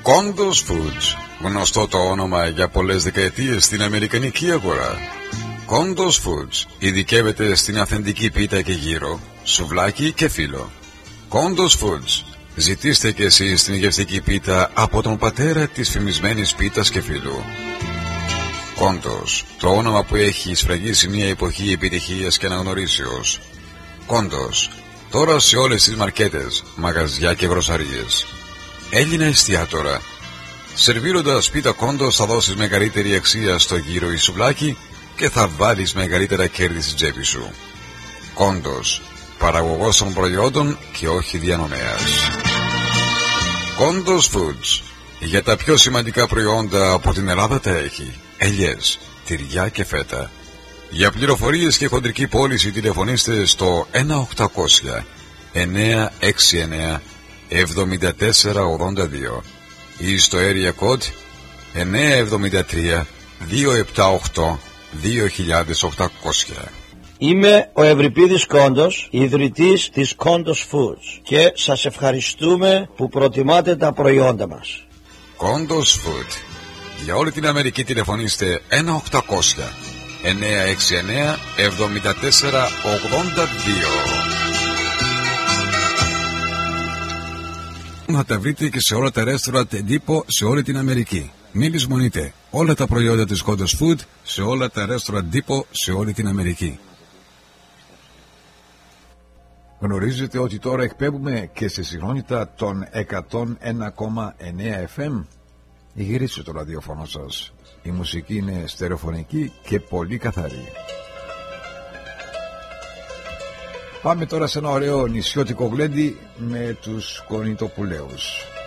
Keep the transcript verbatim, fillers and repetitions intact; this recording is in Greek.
Condos Foods, γνωστό το όνομα για πολλές δεκαετίες στην αμερικανική αγορά. Condos Foods ειδικεύεται στην αυθεντική πίτα και γύρο, σουβλάκι και φύλλο. Condos Foods, ζητήστε και εσείς την γευστική πίτα από τον πατέρα της φημισμένης πίτας και φύλλου. Condos, το όνομα που έχει σφραγίσει μια εποχή επιτυχίας και αναγνωρίσεως. Condos, τώρα σε όλες τις μαρκέτες, μαγαζιά και γροσαρίες. Έλληνα εστιατόρα. Σερβίροντας πίτα Condos θα δώσεις μεγαλύτερη αξία στο γύρο ή σουβλάκι και θα βάλεις μεγαλύτερα κέρδη στην τσέπη σου. Condos, παραγωγός των προϊόντων και όχι διανομέας. Condos Foods, για τα πιο σημαντικά προϊόντα από την Ελλάδα τα έχει. Ελιές, τυριά και φέτα. Για πληροφορίες και χοντρική πώληση τηλεφωνήστε στο ένα οκτακόσια εννιακόσια εξήντα εννέα εβδομήντα τέσσερα ογδόντα δύο ή στο area code εννιακόσια εβδομήντα τρία διακόσια εβδομήντα οκτώ δύο χιλιάδες οκτακόσια. Είμαι ο Ευρυπίδης Κόντος, ιδρυτής της Condos Foods και σας ευχαριστούμε που προτιμάτε τα προϊόντα μας. Condos Food. Για όλη την Αμερική τηλεφωνήστε ένα οκτακόσια εννιακόσια εξήντα εννέα εβδομήντα τέσσερα ογδόντα δύο. Θα τα βρείτε και σε όλα τα ρέστοραντ εντύπω σε όλη την Αμερική. Μην λησμονείτε όλα τα προϊόντα της Condos Food σε όλα τα ρέστοραντ εντύπω σε όλη την Αμερική. Γνωρίζετε ότι τώρα εκπέμπουμε και σε συχνότητα των εκατόν ένα κόμμα εννέα εφ εμ. Γυρίστε το ραδιοφωνό σας. Η μουσική είναι στερεοφωνική και πολύ καθαρή. Πάμε τώρα σε ένα ωραίο νησιώτικο γλέντι με τους Κονιτοπουλαίους.